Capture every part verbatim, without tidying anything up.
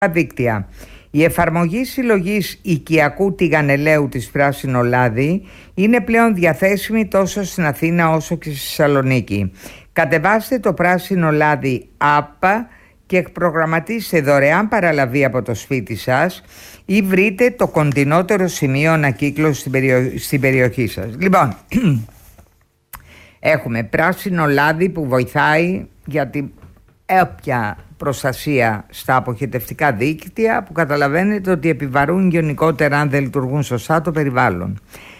δίκτυα. Η εφαρμογή συλλογής οικιακού τηγανελαίου της Πράσινο Λάδι είναι πλέον διαθέσιμη τόσο στην Αθήνα όσο και στη Θεσσαλονίκη. Κατεβάστε το Πράσινο Λάδι app και εκπρογραμματίστε δωρεάν παραλαβή από το σπίτι σας ή βρείτε το κοντινότερο σημείο ανακύκλωσης στην, περιο... στην περιοχή σας. Λοιπόν, έχουμε Πράσινο Λάδι που βοηθάει για την όποια προστασία στα αποχετευτικά δίκτυα, που καταλαβαίνετε ότι επιβαρούν γενικότερα αν δεν λειτουργούν σωστά το περιβάλλον.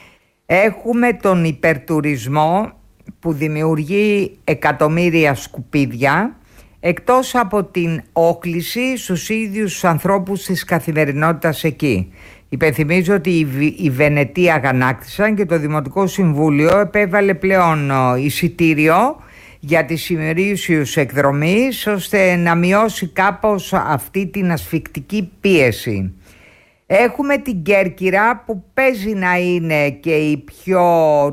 Έχουμε τον υπερτουρισμό που δημιουργεί εκατομμύρια σκουπίδια, εκτός από την όκληση στους ίδιους τους ανθρώπους της καθημερινότητας εκεί. Υπενθυμίζω ότι οι Βενετοί αγανάκτησαν και το Δημοτικό Συμβούλιο επέβαλε πλέον εισιτήριο για τις ημερήσιους εκδρομής, ώστε να μειώσει κάπως αυτή την ασφικτική πίεση. Έχουμε την Κέρκυρα που παίζει να είναι και η πιο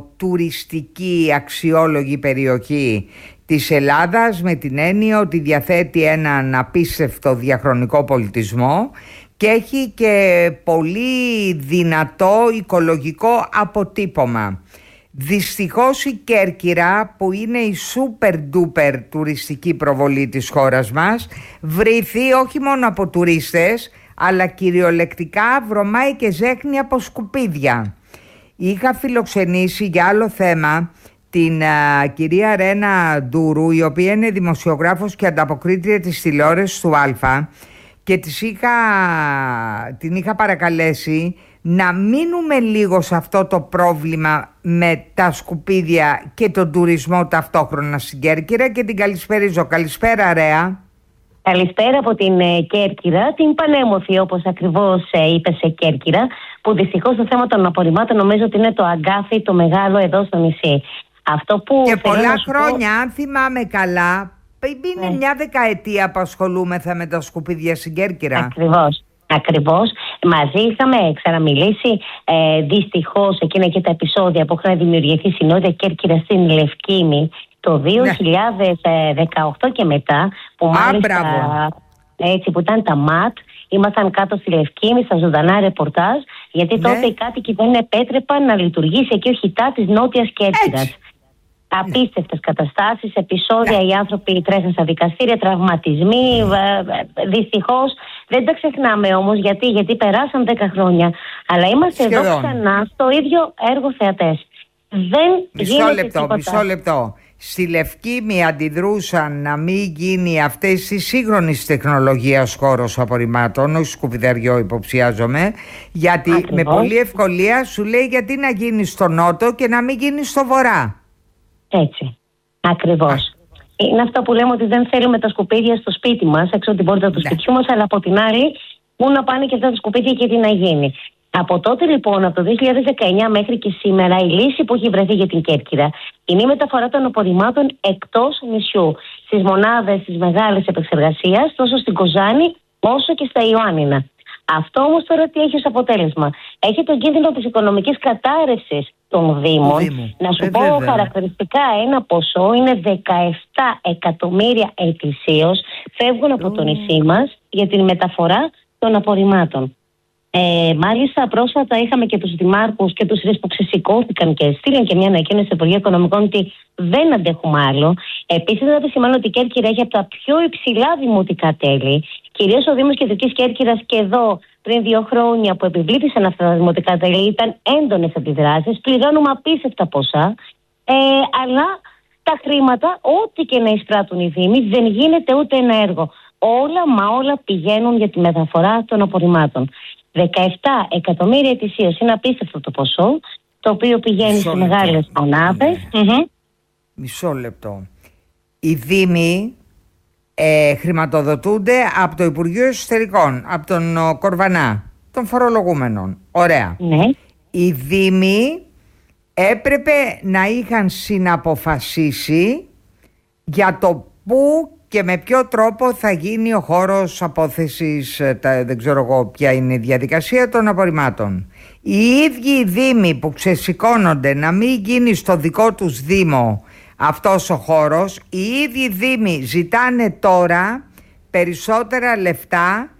τουριστική αξιόλογη περιοχή της Ελλάδας, με την έννοια ότι διαθέτει έναν απίστευτο διαχρονικό πολιτισμό και έχει και πολύ δυνατό οικολογικό αποτύπωμα. Δυστυχώς η Κέρκυρα, που είναι η super duper τουριστική προβολή της χώρας μας, βρήθη όχι μόνο από τουρίστες, αλλά κυριολεκτικά βρωμάει και ζέχνει από σκουπίδια. Είχα φιλοξενήσει για άλλο θέμα την α, κυρία Ρένα Ντούρου, η οποία είναι δημοσιογράφος και ανταποκρίτρια της τηλεόρασης του Α, και της είχα, την είχα παρακαλέσει να μείνουμε λίγο σε αυτό το πρόβλημα με τα σκουπίδια και τον τουρισμό ταυτόχρονα στην Κέρκυρα, και την καλησπέριζω. Καλησπέρα Ρέα. Καλησπέρα από την ε, Κέρκυρα, την πανέμορφη όπως ακριβώς ε, είπε σε Κέρκυρα, που δυστυχώς το θέμα των απορριμμάτων νομίζω ότι είναι το αγκάθι το μεγάλο εδώ στο νησί. Αυτό που και πολλά χρόνια, πω... αν θυμάμαι καλά, είναι ναι. μια δεκαετία που ασχολούμεθα με τα σκουπίδια στην Κέρκυρα. Ακριβώς. Ακριβώς. Μαζί είχαμε ξαναμιλήσει. Ε, δυστυχώς εκείνα και τα επεισόδια που είχαν δημιουργηθεί στην Νότια Κέρκυρα στην Λευκήμη το δύο χιλιάδες δεκαοκτώ και μετά, που μάλιστα έτσι, που ήταν τα ΜΑΤ, ήμασταν κάτω στη Λευκήμη στα ζωντανά ρεπορτάζ, γιατί ναι. τότε οι κάτοικοι δεν επέτρεπαν να λειτουργήσει εκεί ο χιτά της Νότιας Κέρκυρας. Απίστευτες καταστάσεις, επεισόδια, yeah. οι άνθρωποι τρέχαν στα δικαστήρια, τραυματισμοί. Mm. Δυστυχώς δεν τα ξεχνάμε όμως, γιατί, γιατί περάσαν δέκα χρόνια. Αλλά είμαστε Σχεδόν. εδώ ξανά στο ίδιο έργο θεατές. Δεν μισό γίνεται λεπτό, τίποτα. Μισό λεπτό. Στη Λευκήμη αντιδρούσαν να μην γίνει αυτές τις σύγχρονης τεχνολογίας χώρος απορριμμάτων, όχι σκουπιδαριό υποψιάζομαι, γιατί Ακριβώς. με πολλή ευκολία σου λέει γιατί να γίνει στο νότο και να μην γίνει στο βορρά. Έτσι, ακριβώς. Είναι αυτό που λέμε, ότι δεν θέλουμε τα σκουπίδια στο σπίτι μας, έξω από την πόρτα του ναι. σπιτιού μας, αλλά από την άλλη, πού να πάνε και αυτά τα σκουπίδια και τι να γίνει. Από τότε λοιπόν, από το δύο χιλιάδες δεκαεννιά μέχρι και σήμερα, η λύση που έχει βρεθεί για την Κέρκυρα είναι η μεταφορά των απορριμμάτων εκτός νησιού, στις μονάδες της μεγάλης επεξεργασίας, τόσο στην Κοζάνη όσο και στα Ιωάννινα. Αυτό όμως τώρα τι έχει ως αποτέλεσμα? Έχει τον κίνδυνο της οικονομικής κατάρρευσης των Δήμων. Δήμου. Να σου ε, πω βέβαια. χαρακτηριστικά ένα ποσό, είναι δεκαεπτά εκατομμύρια ετησίως φεύγουν από mm. το νησί μας για την μεταφορά των απορριμμάτων. Ε, μάλιστα πρόσφατα είχαμε και τους δημάρχους και τους ρες που ξεσηκώθηκαν και στείλαν και μια ανακοίνωση στο Υπουργείο Οικονομικών ότι δεν αντέχουμε άλλο. Επίσης να επισημάνω ότι η Κέρκυρα έχει από τα πιο υψηλά δημοτικά τέλη. Κυρίως ο Δήμος Κεντρικής Κέρκυρας, και εδώ πριν δύο χρόνια που επιβλήθησαν αυτά τα δημοτικά τέλη ήταν έντονες αντιδράσεις. Πληρώνουμε απίστευτα ποσά, ε, αλλά τα χρήματα, ό,τι και να εισπράττουν οι Δήμοι, δεν γίνεται ούτε ένα έργο. Όλα μα όλα πηγαίνουν για τη μεταφορά των απορριμμάτων. δεκαεπτά εκατομμύρια ετησίως είναι απίστευτο το ποσό, το οποίο πηγαίνει Μισό σε μεγάλες μονάδες. Ναι. Mm-hmm. Μισό λεπτό. Οι Δήμοι ε, χρηματοδοτούνται από το Υπουργείο Εσωτερικών, από τον ο, Κορβανά, των φορολογούμενων. Ωραία. Ναι. Οι Δήμοι έπρεπε να είχαν συναποφασίσει για το πού και με ποιο τρόπο θα γίνει ο χώρος απόθεσης, τα, δεν ξέρω εγώ ποια είναι η διαδικασία των απορριμμάτων. Οι ίδιοι οι Δήμοι που ξεσηκώνονται να μην γίνει στο δικό τους Δήμο αυτός ο χώρος, οι ίδιοι Δήμοι ζητάνε τώρα περισσότερα λεφτά